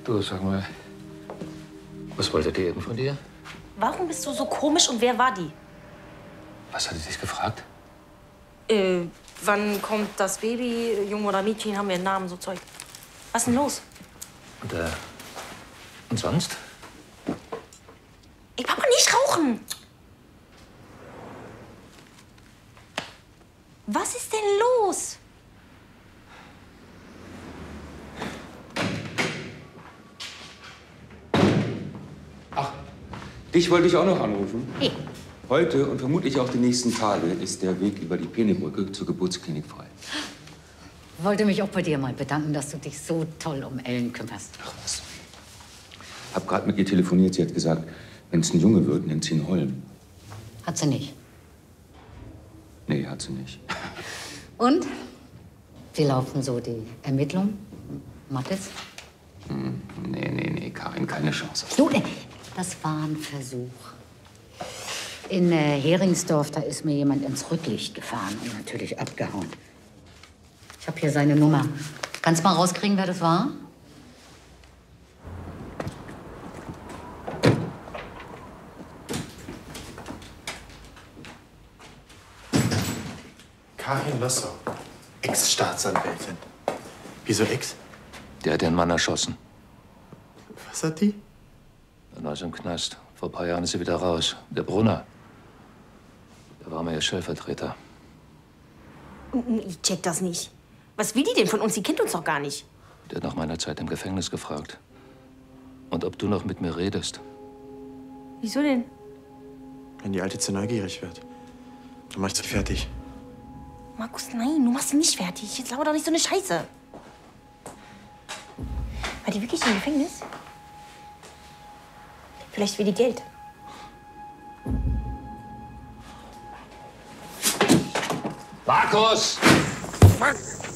Du, sag mal, was wollte die eben von dir? Warum bist du so komisch und wer war die? Was hat sie dich gefragt? Wann kommt das Baby? Junge oder Mädchen, haben wir einen Namen, so Zeug. Was ist denn los? Und sonst? Ey, Papa, nicht rauchen! Was ist denn los? Ach, dich wollte ich auch noch anrufen. Hey. Heute und vermutlich auch die nächsten Tage ist der Weg über die Peenebrücke zur Geburtsklinik frei. Wollte mich auch bei dir mal bedanken, dass du dich so toll um Ellen kümmerst. Ach was. Hab gerade mit ihr telefoniert. Sie hat gesagt, wenn es ein Junge wird, nennt sie ihn Holm. Hat sie nicht. Nee, hat sie nicht. Und? Wie laufen so die Ermittlungen? Mathis? Nee, Karin, keine Chance. Du, das war ein Versuch. In Heringsdorf, da ist mir jemand ins Rücklicht gefahren und natürlich abgehauen. Ich habe hier seine Nummer. Kannst mal rauskriegen, wer das war? Karin Lossow, Ex-Staatsanwältin. Wieso Ex? Der hat den Mann erschossen. Was hat die? Dann war sie im Knast. Vor ein paar Jahren ist sie wieder raus. Der Brunner. Der war mal ihr Stellvertreter. Ich check das nicht. Was will die denn von uns? Die kennt uns doch gar nicht. Der hat nach meiner Zeit im Gefängnis gefragt. Und ob du noch mit mir redest. Wieso denn? Wenn die Alte zu neugierig wird, dann mach ich sie fertig. Markus, nein, du machst sie nicht fertig. Jetzt lauert doch nicht so eine Scheiße. War die wirklich im Gefängnis? Vielleicht will die Geld. Markus! Fuck!